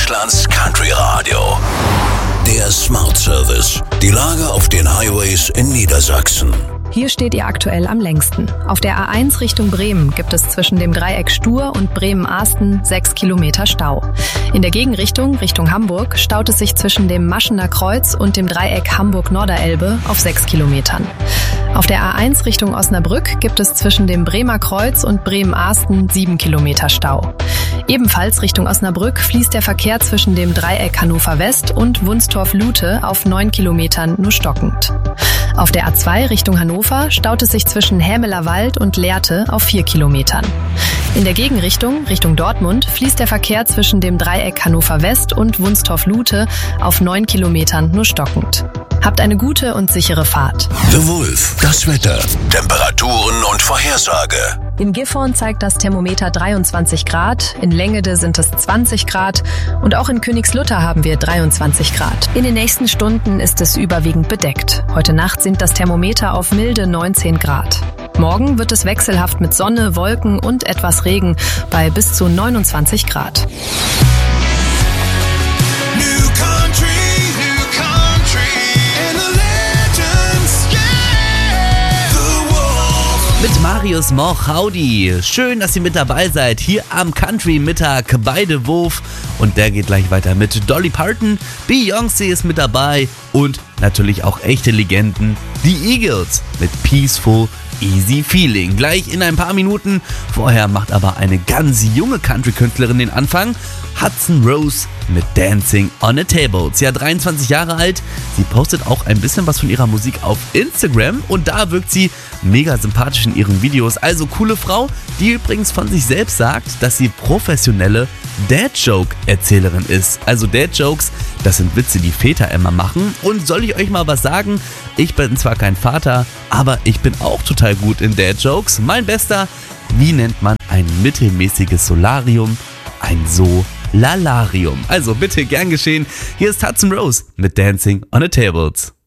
Deutschlands Country Radio. Der Smart Service. Die Lage auf den Highways in Niedersachsen. Hier steht ihr aktuell am längsten. Auf der A1 Richtung Bremen gibt es zwischen dem Dreieck Stur und Bremen-Ahsten 6 Kilometer Stau. In der Gegenrichtung, Richtung Hamburg, staut es sich zwischen dem Maschener Kreuz und dem Dreieck Hamburg-Norderelbe auf 6 Kilometern. Auf der A1 Richtung Osnabrück gibt es zwischen dem Bremer Kreuz und Bremen-Ahsten 7 Kilometer Stau. Ebenfalls Richtung Osnabrück fließt der Verkehr zwischen dem Dreieck Hannover West und Wunstorf-Lute auf 9 Kilometern nur stockend. Auf der A2 Richtung Hannover staut es sich zwischen Hämeler Wald und Lehrte auf 4 Kilometern. In der Gegenrichtung, Richtung Dortmund, fließt der Verkehr zwischen dem Dreieck Hannover West und Wunstorf-Lute auf 9 Kilometern nur stockend. Habt eine gute und sichere Fahrt. The Wolf, das Wetter, Temperaturen und Vorhersage. In Gifhorn zeigt das Thermometer 23 Grad, in Längede sind es 20 Grad und auch in Königslutter haben wir 23 Grad. In den nächsten Stunden ist es überwiegend bedeckt. Heute Nacht sinkt das Thermometer auf milde 19 Grad. Morgen wird es wechselhaft mit Sonne, Wolken und etwas Regen bei bis zu 29 Grad. Mit Marius Moch, howdy. Schön, dass ihr mit dabei seid, hier am Country-Mittag bei The Wolf. Und der geht gleich weiter mit Dolly Parton, Beyoncé ist mit dabei und natürlich auch echte Legenden, die Eagles mit Peaceful Easy Feeling. Gleich in ein paar Minuten. Vorher macht aber eine ganz junge Country-Künstlerin den Anfang. Hudson Rose mit Dancing on a Table. Sie hat 23 Jahre alt. Sie postet auch ein bisschen was von ihrer Musik auf Instagram und da wirkt sie mega sympathisch in ihren Videos. Also coole Frau, die übrigens von sich selbst sagt, dass sie professionelle Dad-Joke-Erzählerin ist. Also Dad-Jokes, das sind Witze, die Väter immer machen. Und soll ich euch mal was sagen? Ich bin zwar kein Vater, aber ich bin auch total gut in Dad-Jokes. Mein Bester, wie nennt man ein mittelmäßiges Solarium? Ein Solalarium. Also bitte gern geschehen. Hier ist Hudson Rose mit Dancing on a Tables.